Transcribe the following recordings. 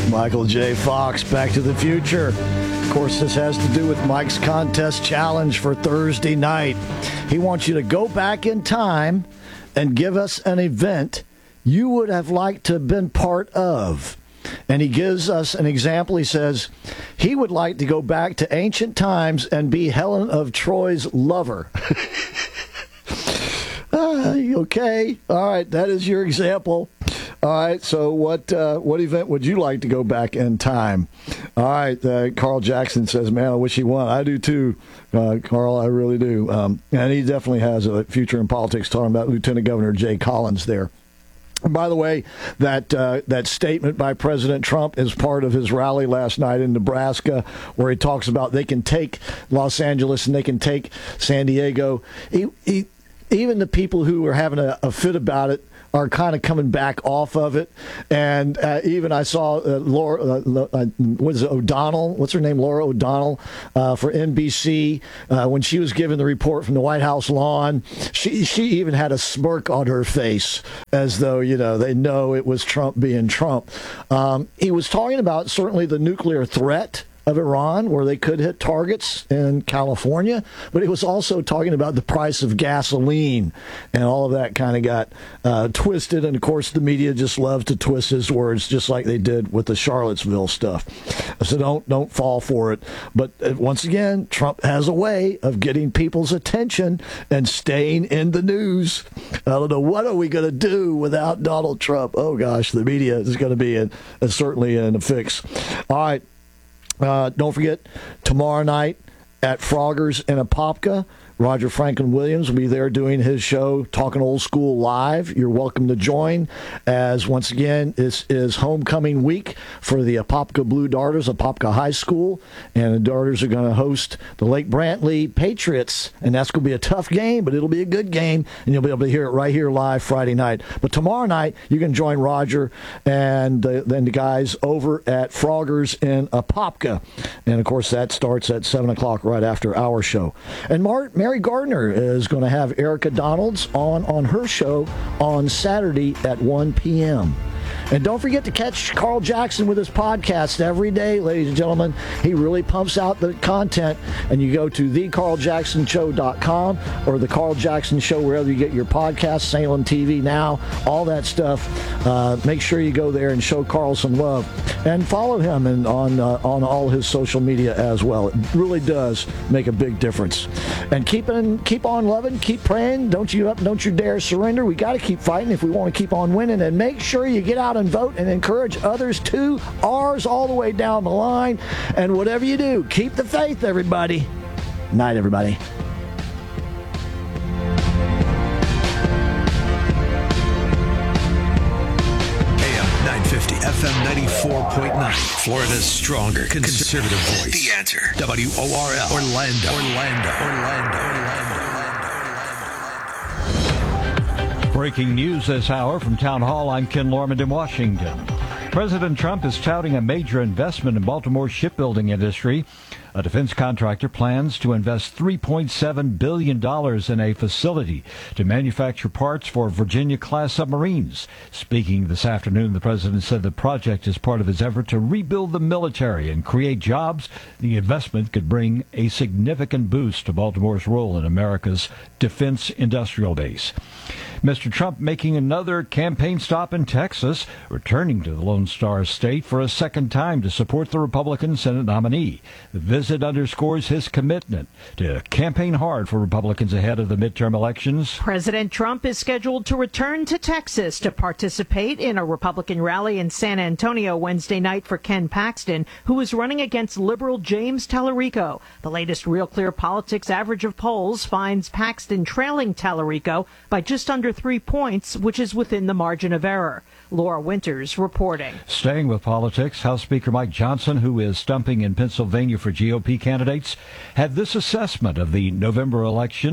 Michael J. Fox, Back to the Future. Of course, this has to do with Mike's contest challenge for Thursday night. He wants you to go back in time and give us an event you would have liked to have been part of. And he gives us an example. He says he would like to go back to ancient times and be Helen of Troy's lover. Okay. All right. That is your example. All right. So what event would you like to go back in time? All right. Carl Jackson says, man, I wish he won. I do too, Carl. I really do. And he definitely has a future in politics, talking about Lieutenant Governor Jay Collins there. And by the way, that statement by President Trump is part of his rally last night in Nebraska, where he talks about they can take Los Angeles and they can take San Diego. Even the people who are having a fit about it are kind of coming back off of it. And even I saw Laura, what is it, O'Donnell? What's her name? Laura O'Donnell for NBC. When she was giving the report from the White House lawn, she even had a smirk on her face as though, they know it was Trump being Trump. He was talking about certainly the nuclear threat of Iran, where they could hit targets in California, but it was also talking about the price of gasoline, and all of that kind of got twisted. And of course, the media just loves to twist his words, just like they did with the Charlottesville stuff. So don't fall for it. But once again, Trump has a way of getting people's attention and staying in the news. I don't know, what are we going to do without Donald Trump? Oh gosh, the media is going to be certainly in a fix. All right. Don't forget, tomorrow night at Frogger's in Apopka, Roger Franklin Williams will be there doing his show, Talking Old School Live. You're welcome to join, as once again, this is homecoming week for the Apopka Blue Darters, Apopka High School, and the Darters are going to host the Lake Brantley Patriots, and that's going to be a tough game, but it'll be a good game, and you'll be able to hear it right here live Friday night. But tomorrow night, you can join Roger and then the guys over at Frogger's in Apopka, and of course, that starts at 7 o'clock right after our show. And Mary Gardner is going to have Erica Donalds on her show on Saturday at 1 p.m. And don't forget to catch Carl Jackson with his podcast every day, ladies and gentlemen. He really pumps out the content. And you go to thecarljacksonshow.com or The Carl Jackson Show, wherever you get your podcast, Salem TV Now, all that stuff. Make sure you go there and show Carl some love. And follow him on all his social media as well. It really does make a big difference. And keep on loving, keep praying. Don't you dare surrender. We got to keep fighting if we want to keep on winning. And make sure you get out and vote and encourage others to. Ours all the way down the line. And whatever you do, keep the faith, everybody. Night, everybody. AM 950, FM 94.9. Florida's stronger conservative voice. The Answer. WORL. Orlando. Breaking news this hour from Town Hall. I'm Ken Lorman in Washington. President Trump is touting a major investment in Baltimore's shipbuilding industry. A defense contractor plans to invest $3.7 billion in a facility to manufacture parts for Virginia-class submarines. Speaking this afternoon, the president said the project is part of his effort to rebuild the military and create jobs. The investment could bring a significant boost to Baltimore's role in America's defense industrial base. Mr. Trump making another campaign stop in Texas, returning to the Lone Star State for a second time to support the Republican Senate nominee. The visit underscores his commitment to campaign hard for Republicans ahead of the midterm elections. President Trump is scheduled to return to Texas to participate in a Republican rally in San Antonio Wednesday night for Ken Paxton, who is running against liberal James Tallarico. The latest Real Clear Politics average of polls finds Paxton trailing Tallarico by just under 3 points, which is within the margin of error. Laura Winters reporting. Staying with politics, House Speaker Mike Johnson, who is stumping in Pennsylvania for GOP candidates, had this assessment of the November elections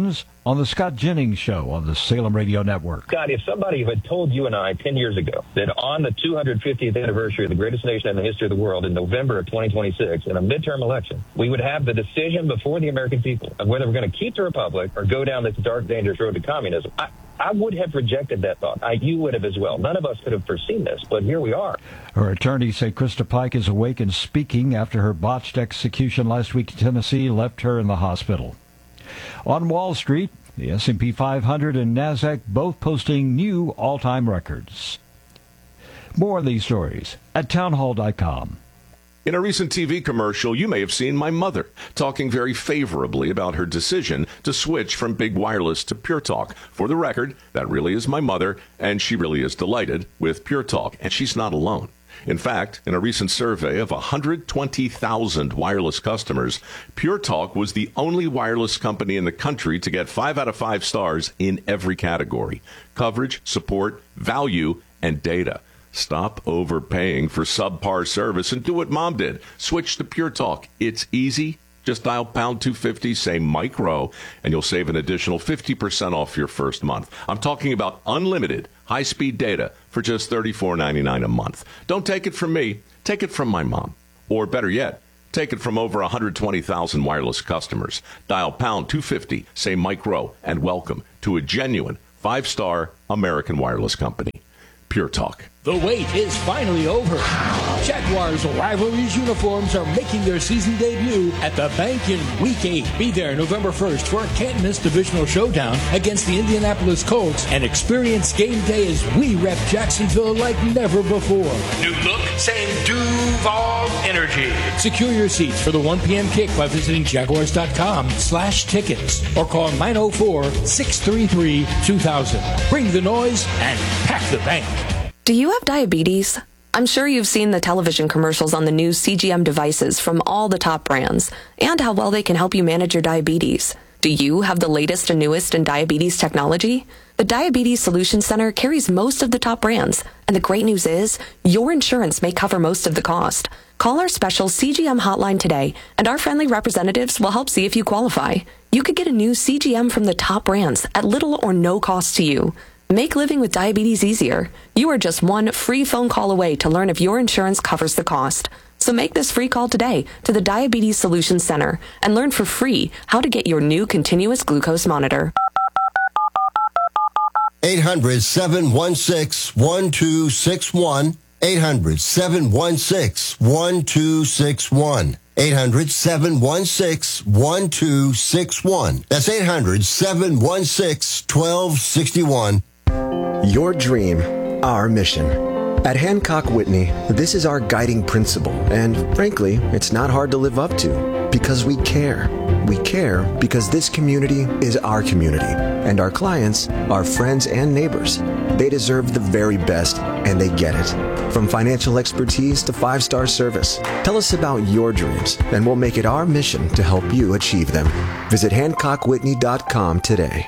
on the Scott Jennings Show on the Salem Radio Network. Scott, if somebody had told you and I 10 years ago that on the 250th anniversary of the greatest nation in the history of the world in November of 2026, in a midterm election, we would have the decision before the American people of whether we're going to keep the republic or go down this dark, dangerous road to communism, I would have rejected that thought. You would have as well. None of us could have foreseen this, but here we are. Her attorneys say Krista Pike is awake and speaking after her botched execution last week in Tennessee left her in the hospital. On Wall Street, the S&P 500 and NASDAQ both posting new all-time records. More of these stories at townhall.com. In a recent TV commercial, you may have seen my mother talking very favorably about her decision to switch from Big Wireless to Pure Talk. For the record, that really is my mother, and she really is delighted with Pure Talk, and she's not alone. In fact, in a recent survey of 120,000 wireless customers, Pure Talk was the only wireless company in the country to get 5 out of 5 stars in every category: coverage, support, value, and data. Stop overpaying for subpar service and do what Mom did. Switch to Pure Talk. It's easy. Just dial pound 250, say micro, and you'll save an additional 50% off your first month. I'm talking about unlimited high-speed data for just $34.99 a month. Don't take it from me. Take it from my mom. Or better yet, take it from over 120,000 wireless customers. Dial pound 250, say micro, and welcome to a genuine 5-star American wireless company. Pure Talk. The wait is finally over. Jaguars Rivalries uniforms are making their season debut at the Bank in Week 8. Be there November 1st for a can't-miss divisional showdown against the Indianapolis Colts and experience game day as we rep Jacksonville like never before. New look, same Duval energy. Secure your seats for the 1 p.m. kick by visiting Jaguars.com/tickets or call 904-633-2000. Bring the noise and pack the bank. Do you have diabetes? I'm sure you've seen the television commercials on the new CGM devices from all the top brands and how well they can help you manage your diabetes. Do you have the latest and newest in diabetes technology? The Diabetes Solution Center carries most of the top brands, and the great news is your insurance may cover most of the cost. Call our special CGM hotline today, and our friendly representatives will help see if you qualify. You could get a new CGM from the top brands at little or no cost to you. Make living with diabetes easier. You are just one free phone call away to learn if your insurance covers the cost. So make this free call today to the Diabetes Solution Center and learn for free how to get your new continuous glucose monitor. 800-716-1261. 800-716-1261. 800-716-1261. That's 800-716-1261. Your dream, our mission. At Hancock Whitney, this is our guiding principle, and frankly, it's not hard to live up to, because we care. We care because this community is our community, and our clients are friends and neighbors. They deserve the very best, and they get it. From financial expertise to 5-star service, tell us about your dreams, and we'll make it our mission to help you achieve them. Visit HancockWhitney.com today.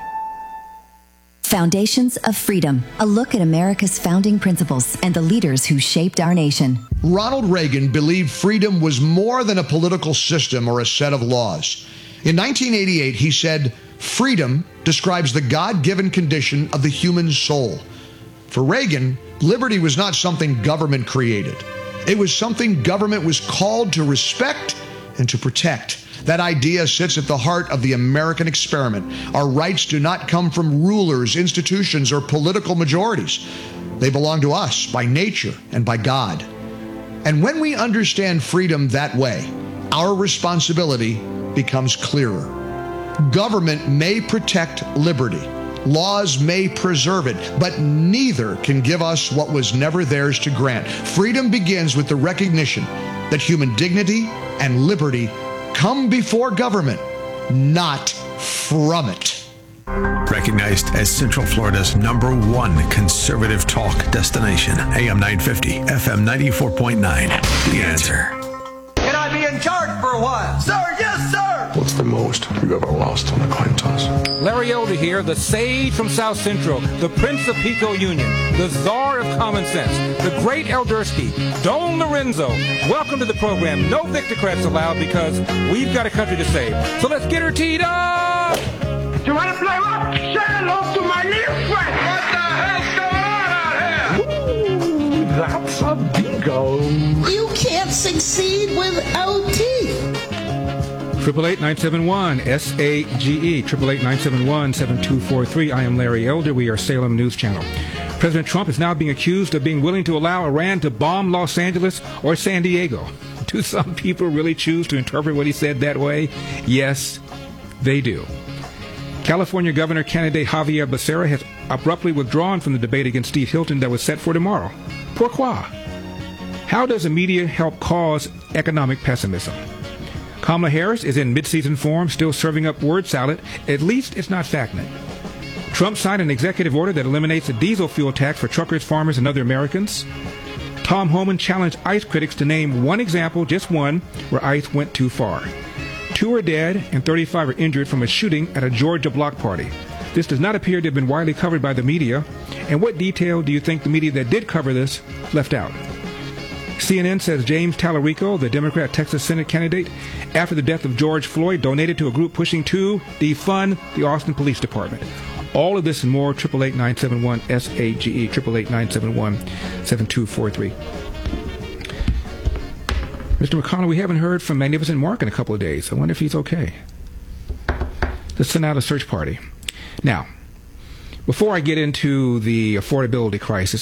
Foundations of Freedom, a look at America's founding principles and the leaders who shaped our nation. Ronald Reagan believed freedom was more than a political system or a set of laws. In 1988, he said, "Freedom describes the God-given condition of the human soul." For Reagan, liberty was not something government created. It was something government was called to respect and to protect. That idea sits at the heart of the American experiment. Our rights do not come from rulers, institutions, or political majorities. They belong to us by nature and by God. And when we understand freedom that way, our responsibility becomes clearer. Government may protect liberty. Laws may preserve it, but neither can give us what was never theirs to grant. Freedom begins with the recognition that human dignity and liberty come before government, not from it. Recognized as Central Florida's #1 conservative talk destination. AM 950, FM 94.9. The Answer. Can I be in charge for a while? Sir, yes, sir! What's the most you ever lost on a coin toss? Larry Elder here, the sage from South Central, the Prince of Pico Union, the czar of common sense, the great Eldersky, Don Lorenzo. Welcome to the program. No Victocrats allowed because we've got a country to save. So let's get her teed up! You want to play what? Say hello to my little friend. What the hell's going on out here? Ooh, that's a bingo. You can't succeed without teeth. 888-971-SAGE, 888-971-7243. I am Larry Elder. We are Salem News Channel. President Trump is now being accused of being willing to allow Iran to bomb Los Angeles or San Diego. Do some people really choose to interpret what he said that way? Yes, they do. California Governor candidate Javier Becerra has abruptly withdrawn from the debate against Steve Hilton that was set for tomorrow. Pourquoi? How does the media help cause economic pessimism? Kamala Harris is in mid-season form, still serving up word salad. At least it's not Factnet. Trump signed an executive order that eliminates the diesel fuel tax for truckers, farmers, and other Americans. Tom Homan challenged ICE critics to name one example, just one, where ICE went too far. 2 are dead and 35 are injured from a shooting at a Georgia block party. This does not appear to have been widely covered by the media. And what detail do you think the media that did cover this left out? CNN says James Tallarico, the Democrat Texas Senate candidate, after the death of George Floyd, donated to a group pushing to defund the Austin Police Department. All of this and more, 888-971-SAGE, 888-971-7243. Mr. McConnell, we haven't heard from Magnificent Mark in a couple of days. I wonder if he's okay. Let's send out a search party. Now, before I get into the affordability crisis,